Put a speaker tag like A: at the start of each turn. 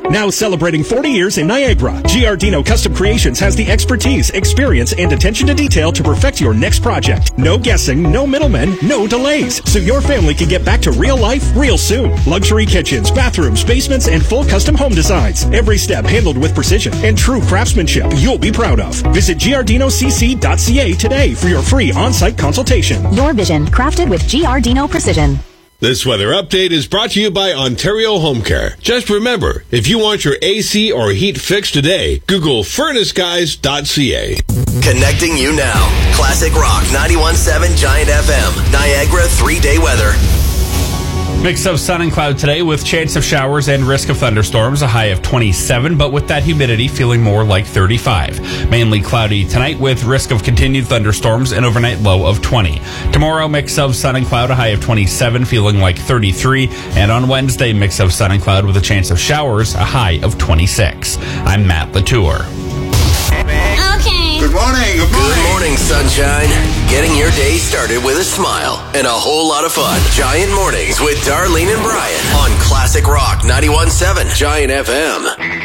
A: Now celebrating 40 years in Niagara, Giardino Custom Creations has the expertise, experience, and attention to detail to perfect your next project. No guessing, no middlemen, no delays. So your family can get back to real life real soon. Luxury kitchens, bathrooms, basements, and full custom home designs. Every step handled with precision and true craftsmanship you'll be proud of. Visit giardinocc.ca today for your free on-site consultation.
B: Your vision, crafted with Giardino Precision.
C: This weather update is brought to you by Ontario Home Care. Just remember, if you want your AC or heat fixed today, Google furnaceguys.ca.
D: Connecting you now. Classic Rock 91.7 Giant FM. Niagara 3-day weather.
E: Mix of sun and cloud today with chance of showers and risk of thunderstorms, a high of 27, but with that humidity feeling more like 35. Mainly cloudy tonight with risk of continued thunderstorms, an overnight low of 20. Tomorrow, mix of sun and cloud, a high of 27, feeling like 33. And on Wednesday, mix of sun and cloud with a chance of showers, a high of 26. I'm Matt Latour.
F: Okay.
D: Good morning. Good morning, sunshine. Getting your day started with a smile and a whole lot of fun. Giant Mornings with Darlene and Brian on Classic Rock 91.7 Giant FM.